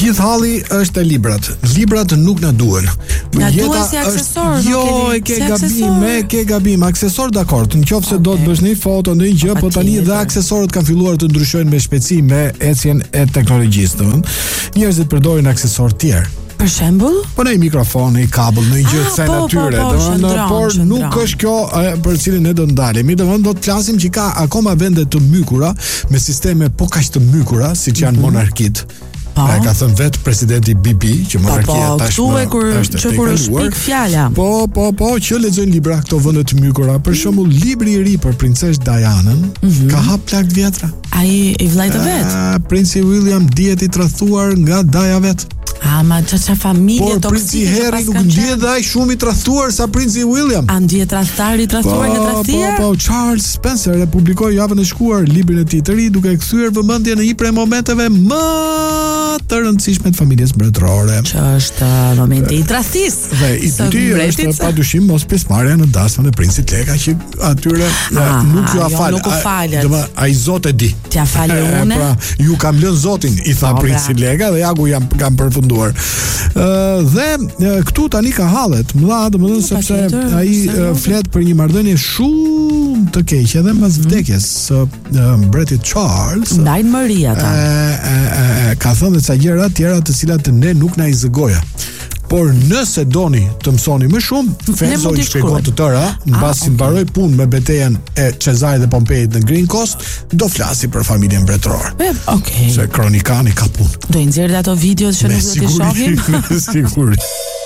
Gjithë halli është e librat. Librat nuk na duhen. Na duhen si aksesor. Jo, e ke gabim. Aksesor dakord. Nëse do të bësh një foto ndonjë gjë, po tani edhe aksesorët kanë filluar të ndryshojnë me shpejtësi me ecjen e teknologjisë, domethënë. Njerëzit përdorin aksesorë të tjerë. Për shembull, po një mikrofon, një kabel, një gjë të natyre, domethënë, por nuk është kjo për cilën ne do ndalemi, domethënë do të flasim që ka akoma vende të mykura me sisteme po kaq të mykura siç janë monarkitë. Ka thënë vetë presidenti Bibi që monarkia tashmë është kur shpik fjala. Po, që lexojnë libra këto vende të mykura. Për shembull, libri i ri për princesh Dianën ka hap plak vjetra. Ai i vllajtë vet. Princi William dihet i tradhuar nga daja vet. Ma çfarë familje toksike. Por princi Harry nuk ndihet dhe ai shumë i tradhuar sa princi William. A ndihet tradhtari i tradhuar nga tradhtia? Po, Charles Spencer e publikoi javën e shkuar librin e tij të ri duke kthyer vëmendjen në një prej momenteve më të rëndësishme të familjes mbretërore. Që është momenti i tradhtisë. Dhe i dytë është padyshim mos pjesëmarrja në dasmën e princit Lega që atyre nuk ju afal. Domethënë ai Zot e di. T'ia falë unë. Pra, ju kam lënë Zotin, i tha princi Lega dhe ja ku kam përfunduar. Dhe këtu tani ka hallet mëdha, domethënë sepse ai flet për një marrëdhënie shumë të keqe dhe mbas vdekjes së mbretit Charles. Ndaj Maria ata. Ka thënë ca gjëra të tjera të cilat ne nuk na i zgjoja. Por nëse doni të mësoni më shumë, Fenzo i shpjegon të tëra, mbasi mbaroi punë me betejën e Cezarit dhe Pompeit në Green Coast, do flasi për familjen mbretërore. Okej. Se kronikani ka punë. Do i nxjerrë ato videot që nuk do t'i shohim? Me siguri.